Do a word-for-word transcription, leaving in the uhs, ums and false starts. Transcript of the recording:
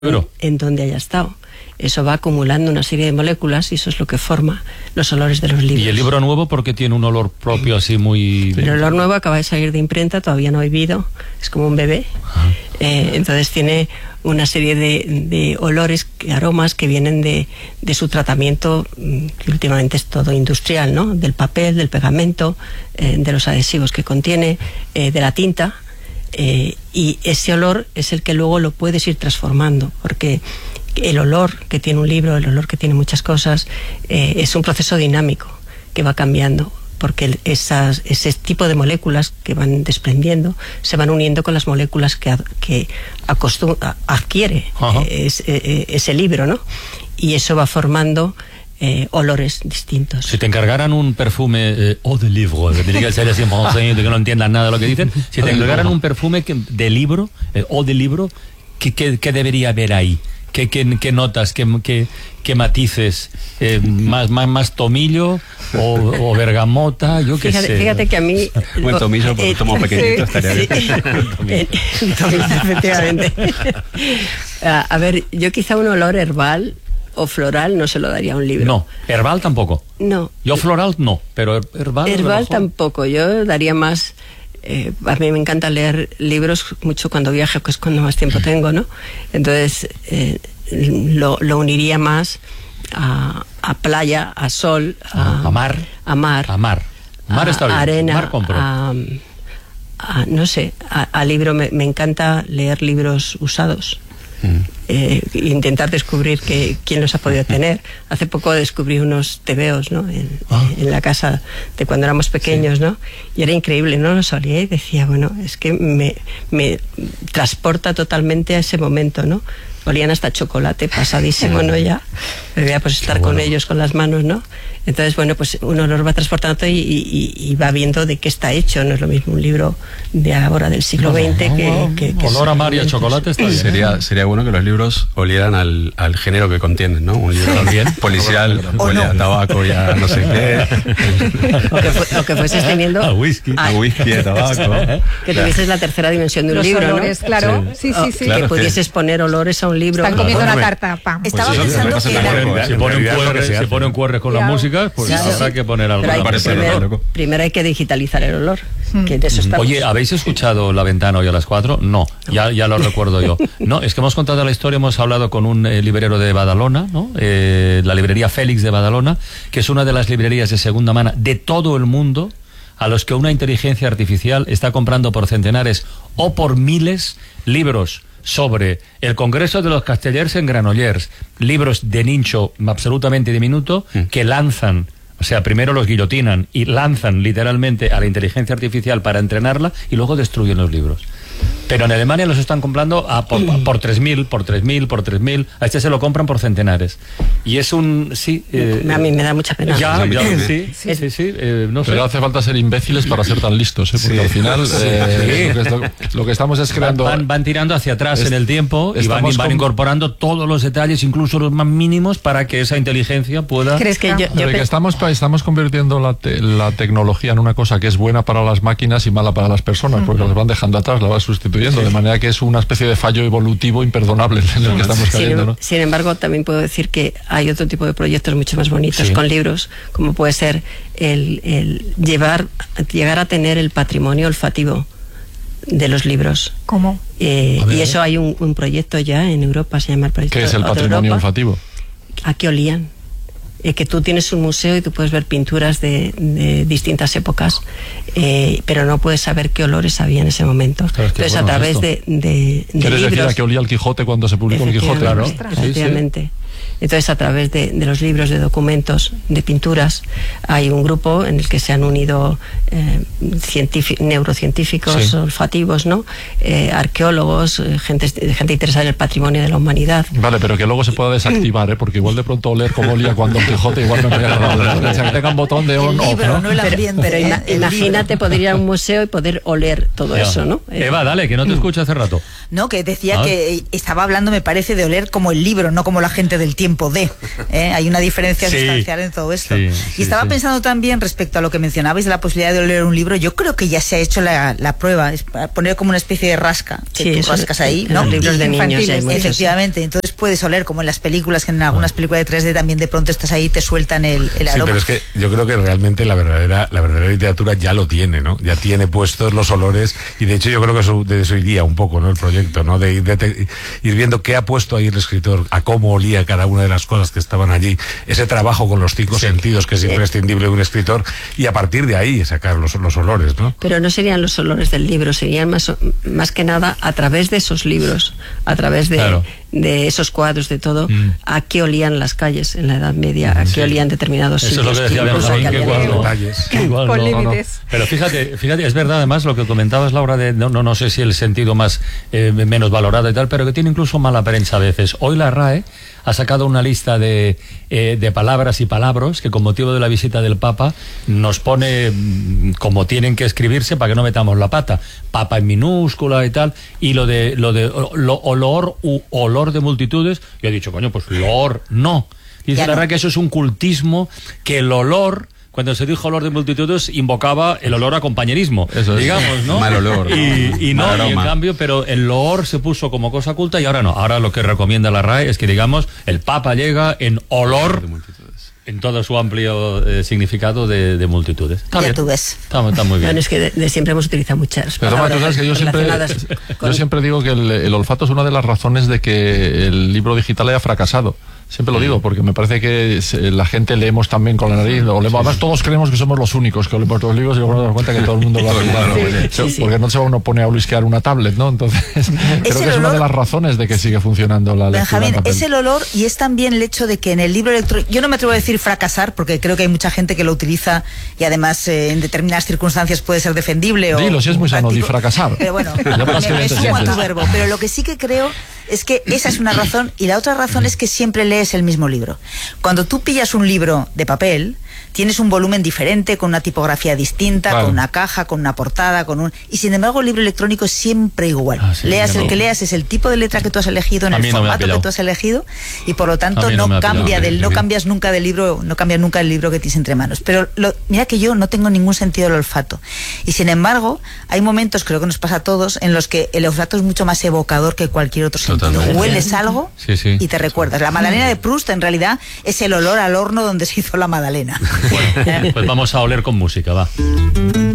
en, en donde haya estado. Eso va acumulando una serie de moléculas y eso es lo que forma los olores de los libros. ¿Y el libro nuevo por qué tiene un olor propio así muy...? El olor nuevo acaba de salir de imprenta, todavía no ha vivido, es como un bebé. Eh, entonces tiene una serie de, de olores, aromas que vienen de, de su tratamiento, que últimamente es todo industrial, ¿no? Del papel, del pegamento, eh, de los adhesivos que contiene, eh, de la tinta. Eh, y ese olor es el que luego lo puedes ir transformando, porque el olor que tiene un libro, el olor que tiene muchas cosas, eh, es un proceso dinámico que va cambiando, porque esas, ese tipo de moléculas que van desprendiendo se van uniendo con las moléculas que, que acostum, adquiere eh, es, eh, ese libro, ¿no? Y eso va formando Eh, olores distintos. Si te encargaran un perfume eh, eau de livre, que tiene que ser así, que no entiendan nada de lo que dicen, si te encargaran un perfume que, de libro, eh, eau de libro, ¿qué, qué, qué debería haber ahí? ¿Qué, qué, qué notas, qué, qué, qué matices? Eh, más, más, ¿Más tomillo o, o bergamota? Yo qué fíjate, sé. Fíjate que a mí... Buen tomillo, porque eh, tomo pequeñito, sí, estaría bien. Sí. Tomillo, efectivamente. a, a ver, yo quizá un olor herbal o floral no se lo daría a un libro. No, herbal tampoco. No. Yo floral no, pero herbal... Herbal tampoco, yo daría más... Eh, a mí me encanta leer libros mucho cuando viajo, que es cuando más tiempo tengo, ¿no? Entonces eh, lo, lo uniría más a, a playa, a sol, a, a mar. A mar. A mar. Mar está bien. A arena. Mar compro. A, a, no sé, a, a libro. Me, me encanta leer libros usados. Mm. Eh, intentar descubrir que, quién los ha podido tener. Hace poco descubrí unos tebeos, ¿no? En, ah. en la casa de cuando éramos pequeños, sí. ¿no? Y era increíble, ¿no? Los olía y decía, bueno, es que me, me transporta totalmente a ese momento, ¿no? Olían hasta chocolate, pasadísimo, ¿no? Ya, pero ya pues estar bueno. con ellos, con las manos, ¿no? Entonces, bueno, pues un olor va transportando y, y, y va viendo de qué está hecho. No es lo mismo un libro de ahora del siglo veinte no, que, que, que... Olor a mar y a chocolate está bien. Sería, sería bueno que los libros olieran al, al género que contienen, ¿no? Un libro también policial, huele a tabaco y a no sé qué. O que, fu o que fueses teniendo... A whisky. A, a whisky, a tabaco. Que tuvieses la tercera dimensión de un los libro, olores, ¿no? Claro, sí, sí, sí. sí. Claro, que pudieses que... poner olores a un libro. Están comiendo claro. una tarta, pam. Estaba pues pensando que era... Si pone un cuerre, si pone un cuerre con la música, pues claro. habrá que poner algo. Pero hay, primero, primero hay que digitalizar el olor. Mm. Que de eso estamos. Oye, ¿habéis escuchado La Ventana hoy a las cuatro? No, no. Ya, ya lo recuerdo yo. No, es que hemos contado la historia, hemos hablado con un eh, librero de Badalona, ¿no? Eh, la librería Félix de Badalona, que es una de las librerías de segunda mano de todo el mundo, a los que una inteligencia artificial está comprando por centenares o por miles libros sobre el Congreso de los Castellers en Granollers, libros de nicho absolutamente diminuto mm. que lanzan, o sea, primero los guillotinan y lanzan literalmente a la inteligencia artificial para entrenarla y luego destruyen los libros. Pero en Alemania los están comprando a por, a por tres mil, por tres mil, por tres mil. A este se lo compran por centenares. Y es un... sí. Eh, a mí me da mucha pena. Ya, ya, sí, sí, sí. sí eh, no Pero sé. hace falta ser imbéciles para ser tan listos, ¿eh? Porque sí. al final sí. eh, lo, que lo, lo que estamos es creando... Van, van tirando hacia atrás es, en el tiempo y van, van incorporando todos los detalles, incluso los más mínimos, para que esa inteligencia pueda... ¿Crees que yo, yo que estamos, estamos convirtiendo la, te, la tecnología en una cosa que es buena para las máquinas y mala para las personas, porque las van dejando atrás, la van sustituyendo, sí. de manera que es una especie de fallo evolutivo imperdonable en el que estamos cayendo, ¿no? Sin embargo, también puedo decir que hay otro tipo de proyectos mucho más bonitos sí. con libros, como puede ser el, el llevar, llegar a tener el patrimonio olfativo de los libros. ¿Cómo? Eh, y eso hay un, un proyecto ya en Europa, se llama el proyecto. ¿Qué es el patrimonio Europa, olfativo? ¿A qué olían? Eh, que tú tienes un museo y tú puedes ver pinturas de, de distintas épocas, eh, pero no puedes saber qué olores había en ese momento. Claro, es que Entonces, bueno, a través de, de, de ¿Quieres libros... decir a qué olía el Quijote cuando se publicó el Quijote? Claro. Efectivamente. Sí, sí. Entonces, a través de, de los libros, de documentos, de pinturas, hay un grupo en el que se han unido eh, neurocientíficos, sí. olfativos, ¿no? Eh, arqueólogos, eh, gente, gente interesada en el patrimonio de la humanidad. Vale, pero que luego se pueda desactivar, ¿eh? Porque igual de pronto oler como olía cuando el Quijote igual no me había agradado. O sea, que tenga un botón de on off, ¿no? No el ambiente, pero, pero ima, imagínate libro. Poder ir a un museo y poder oler todo ya. eso, ¿no? Eva, dale, que no te escucho hace rato. No, que decía que estaba hablando, me parece, de oler como el libro, no como la gente de del tiempo de. ¿eh? Hay una diferencia Sí. sustancial en todo esto. Sí, y sí, estaba sí. pensando también respecto a lo que mencionabais de la posibilidad de leer un libro. Yo creo que ya se ha hecho la, la prueba, es para poner como una especie de rasca, que Sí, tú eso, rascas ahí, en ¿no? los libros de niños Infantiles, ya hay muchos, efectivamente. Entonces puedes oler, como en las películas, que en algunas películas de tres D también de pronto estás ahí y te sueltan el, el aroma. Sí, pero es que yo creo que realmente la verdadera la verdadera literatura ya lo tiene, ¿no? Ya tiene puestos los olores, y de hecho yo creo que eso, de eso iría un poco, ¿no? El proyecto, ¿no? De, de, de ir viendo qué ha puesto ahí el escritor, a cómo olía cada una de las cosas que estaban allí, ese trabajo con los cinco sí. sentidos que es imprescindible de un escritor, y a partir de ahí sacar los, los olores, ¿no? Pero no serían los olores del libro, serían más, más que nada a través de esos libros, a través de, claro. de esos cuadros, de todo, mm. a qué olían las calles en la Edad Media, a qué sí. olían determinados Eso sitios. Es lo que decía Benjamín, que igual, igual, con no, límites. No, no. Pero fíjate, fíjate, es verdad además lo que comentabas, Laura, de no, no, no sé si el sentido más eh, menos valorado y tal, pero que tiene incluso mala prensa a veces. Hoy la R A E ha sacado una lista de, eh, de palabras y palabras que con motivo de la visita del Papa nos pone mm, como tienen que escribirse para que no metamos la pata. Papa en minúscula y tal, y lo de lo de lo, olor u olor de multitudes, yo he dicho, coño, pues olor no. Dice la R A E que eso es un cultismo, que el olor, cuando se dijo olor de multitudes, invocaba el olor a compañerismo, eso es, digamos, ¿no? Mal olor. Y, y no, Mal y en cambio, pero el olor se puso como cosa culta y ahora no. Ahora lo que recomienda la R A E es que, digamos, el Papa llega en olor, en todo su amplio eh, significado de, de multitudes. Está ya bien. tú ves. Está, está muy bien. Bueno, es que de, de siempre hemos utilizado muchas pero palabras Toma, tú sabes que yo siempre, con... yo siempre digo que el, el olfato es una de las razones de que el libro digital haya fracasado. Siempre lo digo, porque me parece que la gente leemos también con la nariz, o leemos, además todos creemos que somos los únicos que olemos los libros y luego nos damos cuenta que todo el mundo lo hace igual, sí, sí, porque sí. no se va uno pone a olisquear una tablet, ¿no? Entonces, creo que es olor, una de las razones de que sigue funcionando la lectura. Benjamín, es el olor y es también el hecho de que en el libro electrónico, yo no me atrevo a decir fracasar, porque creo que hay mucha gente que lo utiliza y además eh, en determinadas circunstancias puede ser defendible. Dilo, o, si es muy sano, di fracasar. Pero bueno, me sumo a tu verbo, pero lo que sí que creo es que esa es una razón, y la otra razón es que siempre lees el mismo libro. Cuando tú pillas un libro de papel, tienes un volumen diferente, con una tipografía distinta, claro. con una caja, con una portada, con un... Y sin embargo el libro electrónico es siempre igual. Ah, sí, leas el no. que leas, es el tipo de letra que tú has elegido, en el no formato que tú has elegido, y por lo tanto no, no cambia del, no cambias nunca del libro, no cambias nunca el libro que tienes entre manos. Pero lo, mira que yo no tengo ningún sentido del olfato. Y sin embargo, hay momentos, creo que nos pasa a todos, en los que el olfato es mucho más evocador que cualquier otro sentido. Totalmente. Hueles algo sí, sí. y te recuerdas. La magdalena de Proust en realidad es el olor al horno donde se hizo la magdalena. Bueno, pues vamos a oler con música, va.